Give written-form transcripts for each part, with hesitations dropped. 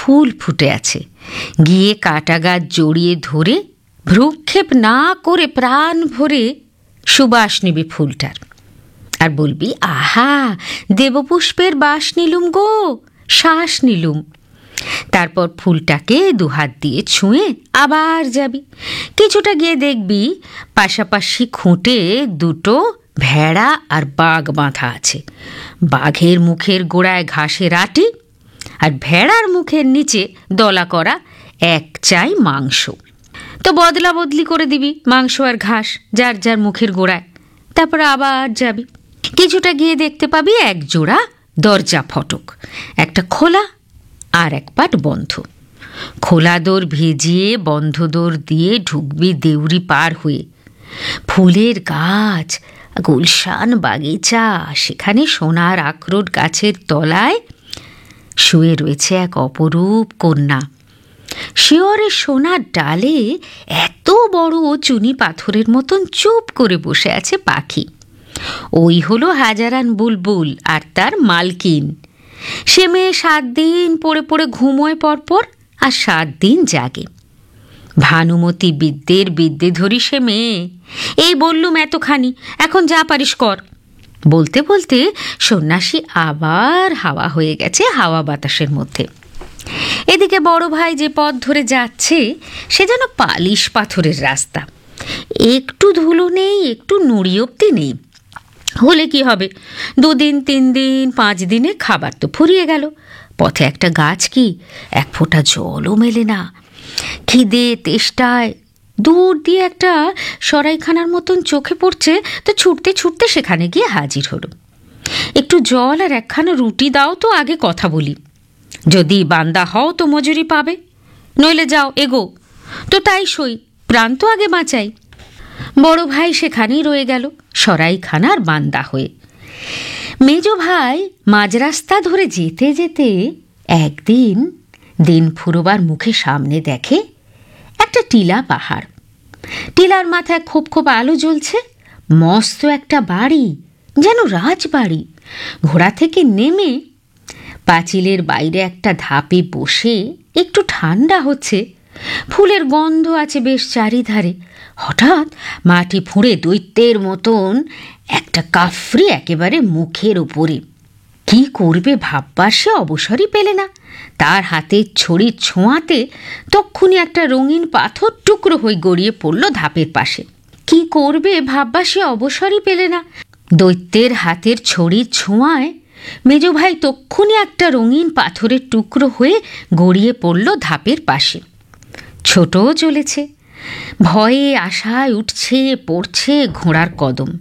ফুল ফুটে আছে। গিয়ে কাটা গাছ জড়িয়ে ধরে ভ্রুক্ষেপ না করে প্রাণ ভরে সুবাস নিবি ফুলটার, আর বলবি, আহা, দেবপুষ্পের বাস নিলুম গো, শ্বাস নিলুম। তারপর ফুলটাকে দুহাত দিয়ে ছুঁয়ে আবার যাবি। কিছুটা গিয়ে দেখবি পাশাপাশি খুঁটে দুটো ভেড়া আর বাঘ বাঁধা আছে। বাঘের মুখের গোড়ায় ঘাসের আটি, আর ভেড়ার মুখের নিচে দলা করা এক চাই মাংস। তো বদলা বদলি করে দিবি মাংস আর ঘাস যার যার মুখের গোড়ায়। তারপরে আবার যাবি। কিছুটা গিয়ে দেখতে পাবি এক জোড়া দরজা ফটক, একটা খোলা আর এক পাট বন্ধ। খোলা দোর ভিজিয়ে বন্ধ দোর দিয়ে ঢুকবি দেউরি পার হয়ে। ফুলের গাছ, গুলশান বাগিচা, সেখানে সোনার আখরোট গাছের তলায় শুয়ে রয়েছে এক অপরূপ কন্যা। শিয়রের সোনার ডালে এত বড় চুনি পাথরের মতন চুপ করে বসে আছে পাখি। ওই হলো হাজারান বুলবুল আর তার মালকিন। সে মেয়ে 7 দিন পড়ে পড়ে ঘুমোয় পরপর, আর 7 দিন জাগে। ভানুমতি বিদ্যে ধরি সে মেয়ে। এই বললুম এতখানি, এখন যা পারিস কর। বলতে বলতে সন্ন্যাসী আবার হাওয়া হয়ে গেছে হাওয়া বাতাসের মধ্যে। এদিকে বড় ভাই যে পথ ধরে যাচ্ছে সে যেন পালিশ পাথরের রাস্তা। একটু ধুলো নেই, একটু নুড়ি অব্দি নেই। হলে কি হবে, 2 দিন 3 দিন 5 দিনে খাবার তো ফুরিয়ে গেল। পথে একটা গাছ কি, এক ফোঁটা জলও মেলে না। খিদে তেষ্টায় দূর দিয়ে একটা সরাইখানার মতন চোখে পড়ছে, তো ছুটতে ছুটতে সেখানে গিয়ে হাজির হলো। একটু জল আর একখানা রুটি দাও তো, আগে কথা বলি। যদি বান্দা হও তো মজুরি পাবে, নইলে যাও এগো। তো তাই সই, প্রাণ তো আগে বাঁচাই। বড় ভাই সেখানেই রয়ে গেল সরাইখানার বান্দা হয়ে। মেজ ভাই মাঝ রাস্তা ধরে যেতে যেতে একদিন দিন ফুরোবার মুখে সামনে দেখে একটা টিলা পাহাড়। টিলার মাথায় খোপ খোপ আলো জ্বলছে। মস্ত একটা বাড়ি, যেন রাজবাড়ি। ঘোড়া থেকে নেমে পাঁচিলের বাইরে একটা ধাপে বসে একটু ঠান্ডা হচ্ছে। ফুলের গন্ধ আছে বেশ চারিধারে। হঠাৎ মাটি ফুঁড়ে দৈত্যের মতন একটা কাফরি একেবারে মুখের ওপরে। কি করবে ভাববার সে অবসরই পেলে না। তার হাতে ছড়ির ছোঁয়াতে তক্ষুনি একটা রঙিন পাথর টুকরো হয়ে গড়িয়ে পড়ল ধাপের পাশে। কি করবে ভাববার সে অবসরই পেলে না। দৈত্যের হাতের ছড়ির ছোঁয়ায় মেজ ভাই তক্ষুনি একটা রঙিন পাথরের টুকরো হয়ে গড়িয়ে পড়ল ধাপের পাশে। ছোটও চলেছে, ভয়ে আশায় উঠছে পড়ছে ঘোড়ার কদম।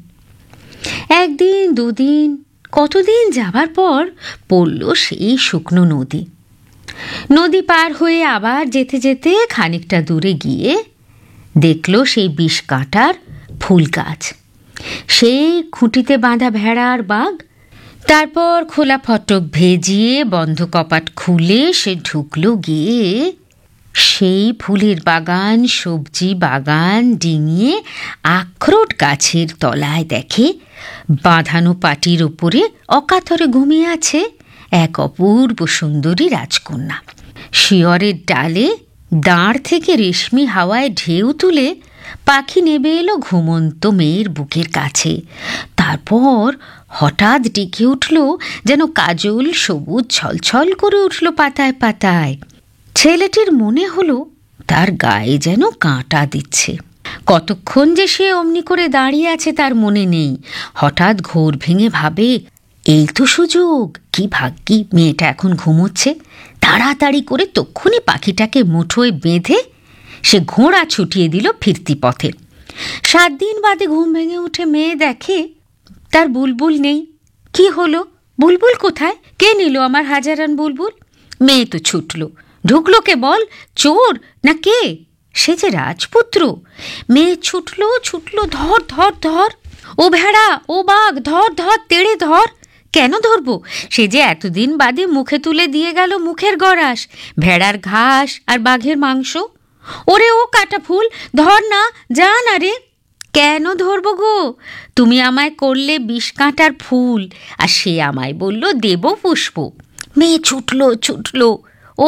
1 দিন 2 দিন কতদিন যাবার পর পড়ল সেই শুকনো নদী। নদী পার হয়ে আবার যেতে যেতে খানিকটা দূরে গিয়ে দেখল সেই 20 কাঁটার ফুল গাছ, সেই খুঁটিতে বাঁধা ভেড়া আর বাঘ। তারপর খোলা ফটক ভেজিয়ে বন্ধ কপাট খুলে সে ঢুকল গিয়ে সেই ফুলের বাগান, সবজি বাগান ডিঙিয়ে আখরোট গাছের তলায় দেখে বাঁধানো পাটির উপরে অকাতরে ঘুমিয়ে আছে এক অপূর্ব সুন্দরী রাজকন্যা। শিয়রের ডালে দাঁড় থেকে রেশমি হাওয়ায় ঢেউ তুলে পাখি নেবে এলো ঘুমন্ত মেয়ের বুকের কাছে। তারপর হঠাৎ ডেকে উঠল যেন কাজল, সবুজ ছলছল করে উঠল পাতায় পাতায়। ছেলেটির মনে হলো তার গায়ে যেন কাঁটা দিচ্ছে। কতক্ষণ যে সে অমনি করে দাঁড়িয়ে আছে তার মনে নেই। হঠাৎ ঘোর ভেঙে ভাবে, এই তো সুযোগ, কি ভাগ্যি মেয়েটা এখন ঘুমোচ্ছে। তাড়াতাড়ি করে তক্ষুনি পাখিটাকে মুঠোয় বেঁধে সে ঘোড়া ছুটিয়ে দিল ফিরতি পথে। 7 দিন বাদে ঘুম ভেঙে উঠে মেয়ে দেখে তার বুলবুল নেই। কি হলো, বুলবুল কোথায়? কে নিল আমার হাজারান বুলবুল? মেয়ে তো ছুটল। ঢুকলো কে বল, চোর না কে? সে যে রাজপুত্র। মেয়ে ছুটল ছুটল, ধর ধর ধর, ও ভেড়া ও বাঘ, ধর ধর তেড়ে ধর। কেন ধরবো? সে যে এতদিন বাদে মুখে তুলে দিয়ে গেল মুখের গরাস, ভেড়ার ঘাস আর বাঘের মাংস। ওরে ও কাটা ফুল, ধর না, যা না রে। কেন ধরবো গো? তুমি আমায় করলে 20 কাঁটার ফুল, আর সে আমায় বলল দেব পুষ্প। মেয়ে ছুটল ছুটল,